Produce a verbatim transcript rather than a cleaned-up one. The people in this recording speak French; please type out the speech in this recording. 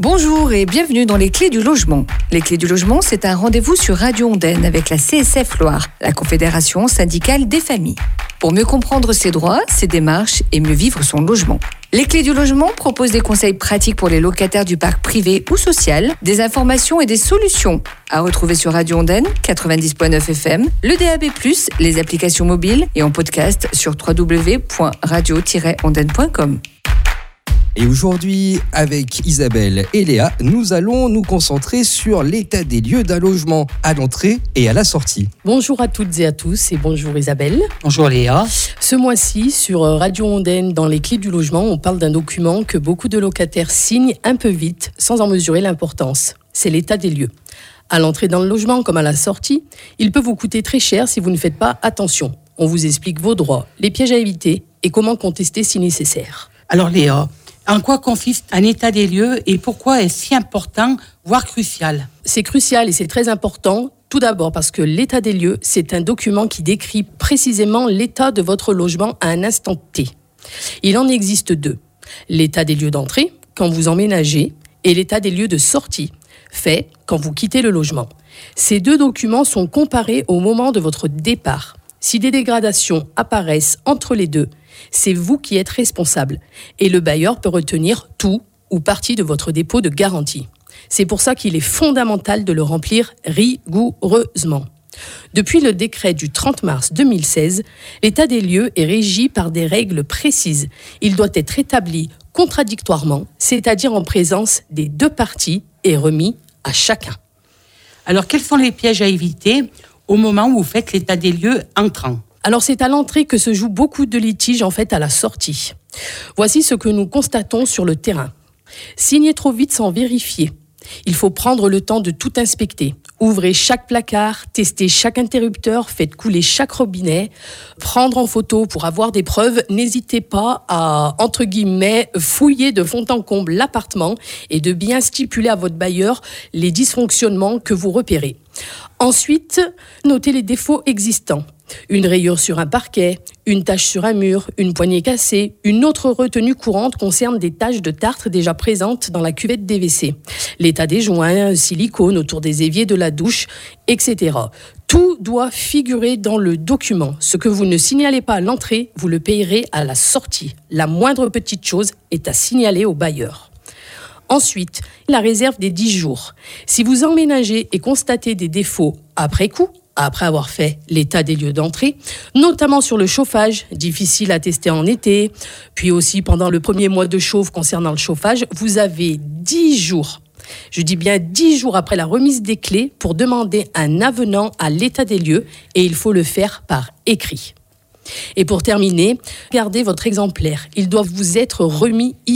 Bonjour et bienvenue dans les Clés du Logement. Les Clés du Logement, c'est un rendez-vous sur Radio Ondaine avec la C S F Loire, la Confédération syndicale des familles. Pour mieux comprendre ses droits, ses démarches et mieux vivre son logement. Les Clés du Logement proposent des conseils pratiques pour les locataires du parc privé ou social, des informations et des solutions à retrouver sur Radio Ondaine, quatre-vingt-dix virgule neuf F M, le D A B plus, les applications mobiles et en podcast sur w w w point radio tiret ondaine point com. Et aujourd'hui, avec Isabelle et Léa, nous allons nous concentrer sur l'état des lieux d'un logement à l'entrée et à la sortie. Bonjour à toutes et à tous et bonjour Isabelle. Bonjour Léa. Ce mois-ci, sur Radio Ondaine, dans les Clés du Logement, on parle d'un document que beaucoup de locataires signent un peu vite, sans en mesurer l'importance. C'est l'état des lieux. À l'entrée dans le logement comme à la sortie, il peut vous coûter très cher si vous ne faites pas attention. On vous explique vos droits, les pièges à éviter et comment contester si nécessaire. Alors Léa, en quoi consiste un état des lieux et pourquoi est-ce si important, voire crucial ? C'est crucial et c'est très important, tout d'abord parce que l'état des lieux, c'est un document qui décrit précisément l'état de votre logement à un instant T. Il en existe deux. L'état des lieux d'entrée, quand vous emménagez, et l'état des lieux de sortie, fait quand vous quittez le logement. Ces deux documents sont comparés au moment de votre départ. Si des dégradations apparaissent entre les deux, c'est vous qui êtes responsable et le bailleur peut retenir tout ou partie de votre dépôt de garantie. C'est pour ça qu'il est fondamental de le remplir rigoureusement. Depuis le décret du trente mars deux mille seize, l'état des lieux est régi par des règles précises. Il doit être établi contradictoirement, c'est-à-dire en présence des deux parties et remis à chacun. Alors quels sont les pièges à éviter au moment où vous faites l'état des lieux entrant ? Alors c'est à l'entrée que se jouent beaucoup de litiges en fait à la sortie. Voici ce que nous constatons sur le terrain. Signer trop vite sans vérifier. Il faut prendre le temps de tout inspecter. Ouvrez chaque placard, testez chaque interrupteur, faites couler chaque robinet, prendre en photo pour avoir des preuves. N'hésitez pas à, entre guillemets, fouiller de fond en comble l'appartement et de bien stipuler à votre bailleur les dysfonctionnements que vous repérez. Ensuite, notez les défauts existants. Une rayure sur un parquet, une tache sur un mur, une poignée cassée. Une autre retenue courante concerne des taches de tartre déjà présentes dans la cuvette des W C. L'état des joints, silicone autour des éviers de la douche, et cetera. Tout doit figurer dans le document. Ce que vous ne signalez pas à l'entrée, vous le payerez à la sortie. La moindre petite chose est à signaler au bailleur. Ensuite, la réserve des dix jours. Si vous emménagez et constatez des défauts après coup, après avoir fait l'état des lieux d'entrée, notamment sur le chauffage, difficile à tester en été, puis aussi pendant le premier mois de chauffe concernant le chauffage, vous avez dix jours. Je dis bien dix jours après la remise des clés pour demander un avenant à l'état des lieux et il faut le faire par écrit. Et pour terminer, gardez votre exemplaire. Il doit vous être remis